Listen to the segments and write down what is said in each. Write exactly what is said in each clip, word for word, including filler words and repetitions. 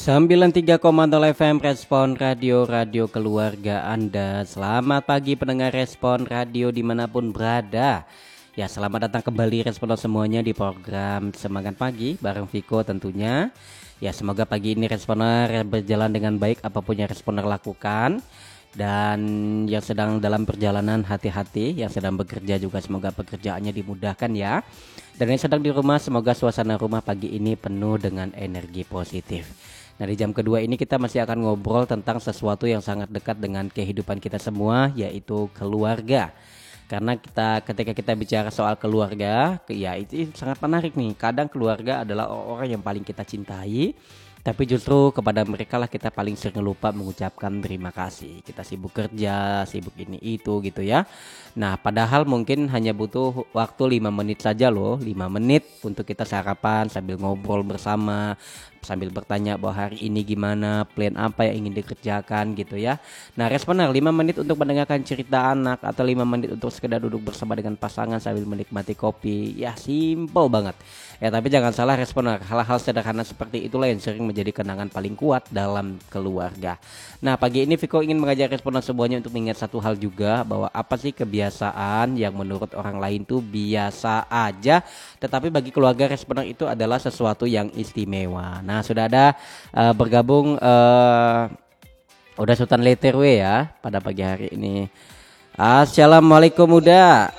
sembilan puluh tiga koma nol F M Respon Radio, radio keluarga Anda. Selamat pagi pendengar Respon Radio dimanapun berada. Ya, selamat datang kembali Respon semuanya di program Semangat Pagi bareng Viko tentunya. Ya, semoga pagi ini Responer berjalan dengan baik apapun yang Responer lakukan. Dan yang sedang dalam perjalanan hati-hati, yang sedang bekerja juga semoga pekerjaannya dimudahkan ya. Dan yang sedang di rumah semoga suasana rumah pagi ini penuh dengan energi positif. Nah, di jam kedua ini kita masih akan ngobrol tentang sesuatu yang sangat dekat dengan kehidupan kita semua, yaitu keluarga. Karena kita ketika kita bicara soal keluarga, ya itu sangat menarik nih. Kadang keluarga adalah orang yang paling kita cintai, tapi justru kepada mereka lah kita paling sering lupa mengucapkan terima kasih. Kita sibuk kerja, sibuk ini itu gitu ya. Nah, padahal mungkin hanya butuh waktu lima menit saja loh, lima menit untuk kita sarapan sambil ngobrol bersama, sambil bertanya bahwa hari ini gimana, plan apa yang ingin dikerjakan gitu ya. Nah, Responer lima menit untuk mendengarkan cerita anak atau lima menit untuk sekedar duduk bersama dengan pasangan sambil menikmati kopi. Ya, simple banget. Ya, tapi jangan salah Responer, hal-hal sederhana seperti itulah yang sering menjadi kenangan paling kuat dalam keluarga. Nah, pagi ini Viko ingin mengajak Responer semuanya untuk mengingat satu hal juga, bahwa apa sih kebiasaan yang menurut orang lain tuh biasa aja, tetapi bagi keluarga Responer itu adalah sesuatu yang istimewa. Nah, sudah ada uh, bergabung uh, udah Sultan Leterwe ya pada pagi hari ini. Assalamualaikum Uda.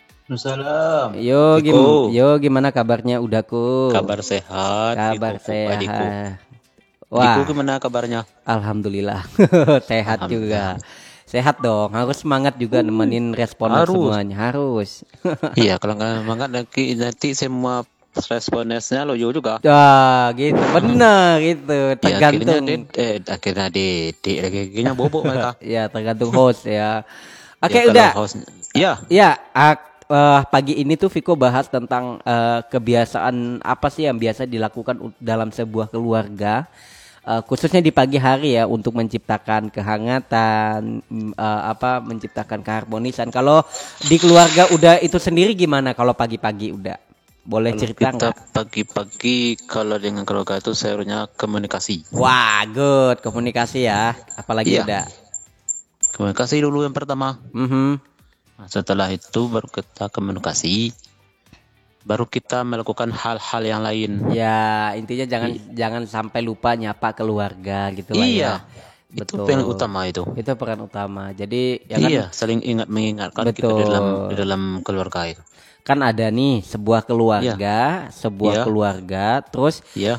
Salam. Yo, gim, yo gimana kabarnya Udaku? Kabar sehat. Kabar Diko, sehat. Diko. Wah, Diko gimana kabarnya? Alhamdulillah. Sehat Alhamdulillah. juga. Sehat dong. Harus semangat juga uh, nemenin Responer semuanya. Harus. Iya, kalau nggak semangat nanti nanti semua responersnya loyo juga. Wah, gitu. Benar gitu. Tergantung. Ya, akhirnya eh akhirnya dedek lagi kayaknya bobok mereka. Ya, tergantung host ya. Oke, ya, udah. Host, ya. Ya, ak- Uh, pagi ini tuh Viko bahas tentang uh, kebiasaan apa sih yang biasa dilakukan u- dalam sebuah keluarga, uh, khususnya di pagi hari ya, untuk menciptakan kehangatan, mm, uh, apa menciptakan keharmonisan. Kalau di keluarga Uda itu sendiri gimana kalau pagi-pagi Uda? Boleh Kalau cerita kita nggak? pagi-pagi kalau dengan keluarga itu seharusnya komunikasi. Wah, good, komunikasi ya. Apalagi Iya. Uda? Komunikasi dulu yang pertama. Mhm. Nah, setelah itu baru kita komunikasi, baru kita melakukan hal-hal yang lain. Ya, intinya jangan I- jangan sampai lupa nyapa keluarga gitu lah ya. Iya, itu Betul. yang utama itu. Itu peran utama. Jadi ya kan, Iya, saling ingat mengingatkan kita betul. di dalam di dalam keluarga itu. Kan ada nih sebuah keluarga, sebuah Iya. keluarga, terus Iya,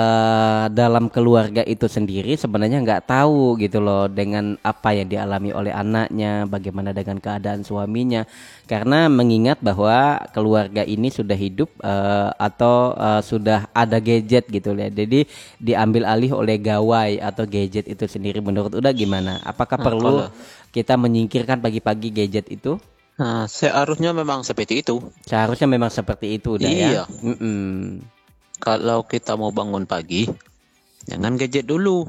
eh, dalam keluarga itu sendiri sebenarnya nggak tahu gitu loh dengan apa yang dialami oleh anaknya, bagaimana dengan keadaan suaminya, karena mengingat bahwa keluarga ini sudah hidup eh, atau eh, sudah ada gadget gitu ya, jadi diambil alih oleh gawai atau gadget itu sendiri. Menurut Uda gimana? Apakah Nah, perlu kalau- kita menyingkirkan pagi-pagi gadget itu? nah seharusnya memang seperti itu. Seharusnya memang seperti itu udah ya. Iya. Mm-mm. Kalau kita mau bangun pagi, jangan gadget dulu.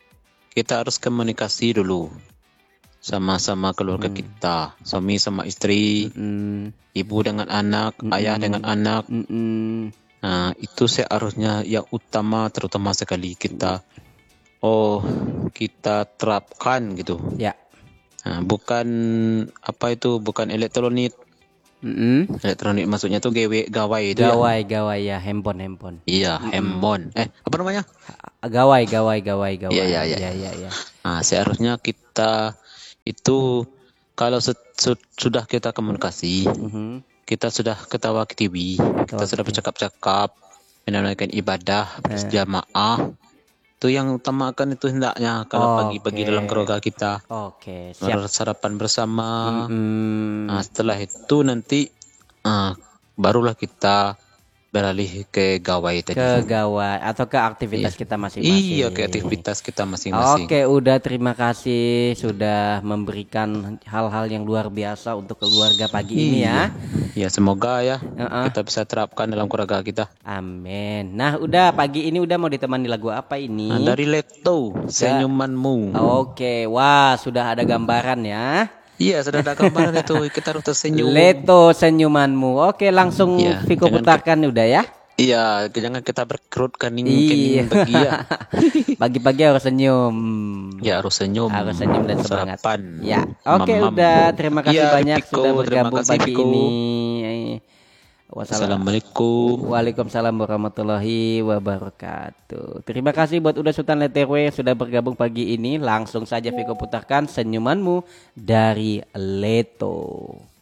Kita harus komunikasi dulu sama-sama keluarga Hmm. kita, suami sama istri, Mm-mm. ibu dengan anak, Mm-mm. ayah dengan anak. Mm-mm. Nah, itu seharusnya yang utama, terutama sekali kita oh kita terapkan gitu. Ya. Nah, bukan apa itu, bukan elektronik. Mm-mm. Elektronik maksudnya tuh gawe gawai itu ya. Gawai, gawai ya, handphone, handphone. Iya, handphone. Eh, apa namanya? Gawai, gawai, gawai, gawai. Iya, iya, iya. Ya, ya, ya. Nah, seharusnya kita itu kalau se- su- sudah kita komunikasi, Mhm. kita sudah ketawa ke T V, kita Oke. sudah bercakap-cakap, menunaikan ibadah berjamaah. Itu yang utamakan itu hendaknya kalau pagi-pagi Oke. dalam keluarga kita. Oke, siap. Sarapan bersama. Mm-mm. Nah, setelah itu nanti ah, barulah kita beralih ke gawai tadi. Ke gawai atau ke aktivitas Iya. kita masing-masing. Iya, ke aktivitas kita masing-masing. Oke, udah terima kasih sudah memberikan hal-hal yang luar biasa untuk keluarga pagi ini ya. Ya, semoga ya Uh-uh. kita bisa terapkan dalam keluarga kita. Amin. Nah, udah pagi ini udah mau ditemani lagu apa ini? Nah, dari Leto, senyumanmu. Oke, wah sudah ada gambaran ya. Iya, sudah ada gambaran itu. Kita harus tersenyum. Leto senyumanmu. Oke, langsung Iya, Viko jangan putarkan udah ya. Iya, jangan kita berkerut kening Iya. kening bagi ya. Pagi-pagi harus senyum. Ya harus senyum. Harus senyum dan semangat. Sarapan. Ya, oke Mamam. udah. Terima kasih Iya, banyak Piko, sudah terima bergabung kasih, pagi Piko. ini. Wassalam. Assalamualaikum. Waalaikumsalam warahmatullahi wabarakatuh. Terima kasih buat Uda Sultan Leterwe sudah bergabung pagi ini. Langsung saja Viko putarkan senyumanmu dari Leto.